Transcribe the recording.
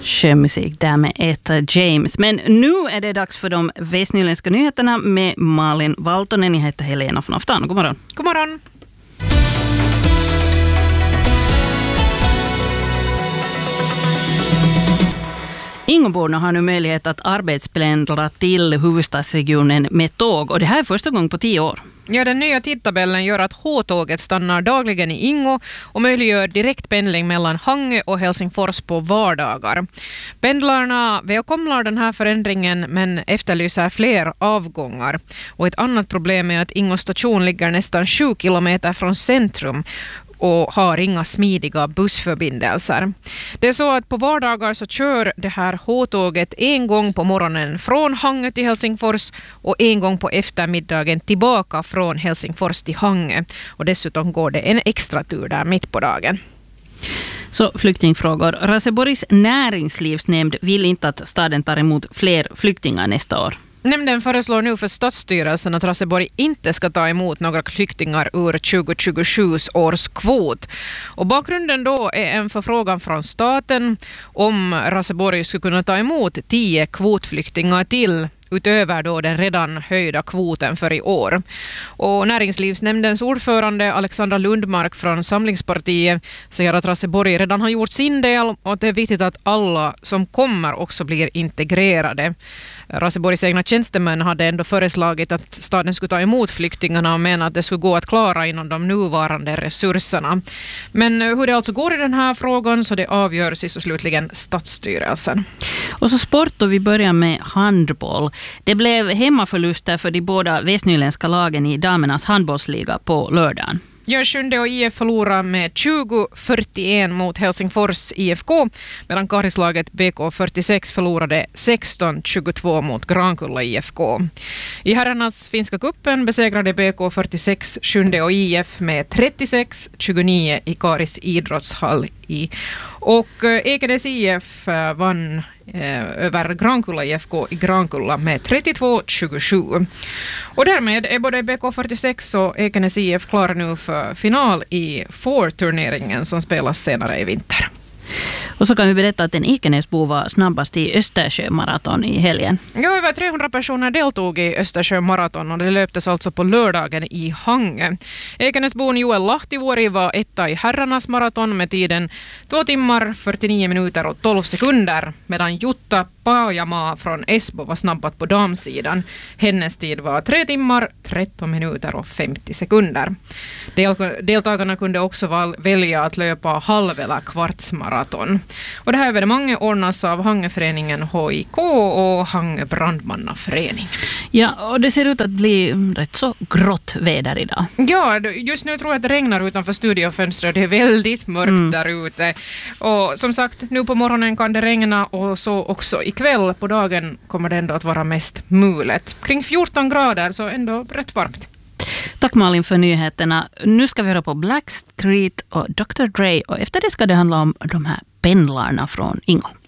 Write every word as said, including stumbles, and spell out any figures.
Skön musik där med Etta James. Men nu är det dags för de västnyländska nyheterna med Malin Valtonen. Jag heter Helena från Aftan. God morgon. God morgon. Ingoborna har nu möjlighet att arbetspendla till huvudstadsregionen med tåg, och det här är första gången på tio år. Ja, den nya tidtabellen gör att H-tåget stannar dagligen i Ingo och möjliggör direktpendling mellan Hangö och Helsingfors på vardagar. Pendlarna välkomnar den här förändringen men efterlyser fler avgångar. Och ett annat problem är att Ingo station ligger nästan sju kilometer från centrum och har inga smidiga bussförbindelser. Det är så att på vardagar så kör det här H-tåget en gång på morgonen från Hangö till Helsingfors och en gång på eftermiddagen tillbaka från Helsingfors till Hangö. Och dessutom går det en extra tur där mitt på dagen. Så flyktingfrågor. Raseborgs näringslivsnämnd vill inte att staden tar emot fler flyktingar nästa år. Nämnden föreslår nu för stadsstyrelsen att Raseborg inte ska ta emot några flyktingar ur tjugo tjugosju års kvot. Och bakgrunden då är en förfrågan från staten om Raseborg skulle kunna ta emot tio kvotflyktingar till utöver då den redan höjda kvoten för i år. Och näringslivsnämndens ordförande Alexandra Lundmark från Samlingspartiet säger att Raseborg redan har gjort sin del och att det är viktigt att alla som kommer också blir integrerade. Raseborgs egna tjänstemän hade ändå föreslagit att staden skulle ta emot flyktingarna och menar att det skulle gå att klara inom de nuvarande resurserna. Men hur det alltså går i den här frågan så det avgör sist och slutligen stadsstyrelsen. Och så sport, och vi börjar med handboll. Det blev hemmaförluster för de båda västnyländska lagen i damernas handbollsliga på lördagen. Sjunde och I F förlorar med tjugo fyrtioen mot Helsingfors I F K, medan Karislaget B K fyrtiosex förlorade sexton tjugotvå mot Grankulla I F K. I herrarnas finska kuppen besegrade B K fyrtiosex Sjunde och I F med trettiosex tjugonio i Karis idrottshall i. Och Ekenäs I F vann över Grankulla I F K i Grankulla med trettiotvå tjugosju. Och därmed är både B K fyrtiosex och Ekenäs I F klara nu för final i Four-turneringen som spelas senare i vinter. Och så kan vi berätta att en Ekenäsbo var snabbast i Östersjömaraton i helgen. Ja, över trehundra personer deltog i Östersjömaraton och det löptes alltså på lördagen i Hangö. Ekenäsbon Joel Lahtivuori var etta i herrarnas maraton med tiden två timmar fyrtionio minuter och tolv sekunder, medan Jutta Pajamaa från Esbo var snabbast på damsidan. Hennes tid var tre timmar tretton minuter och femtio sekunder. Del- deltagarna kunde också val- välja att löpa halv- eller kvartsmaraton. Och det här evenemanget ordnas av Hangöföreningen H I K och Hangö brandmannaförening. Ja, och det ser ut att bli rätt så grått väder idag. Ja, just nu tror jag att det regnar utanför studiofönstret. Det är väldigt mörkt mm. där ute. Och som sagt, nu på morgonen kan det regna och så också ikväll. På dagen kommer det ändå att vara mest mulet. Kring fjorton grader, så ändå rätt varmt. Tack Malin för nyheterna. Nu ska vi höra på Blackstreet och doktor Dre, och efter det ska det handla om de här pendlarna från Ingo.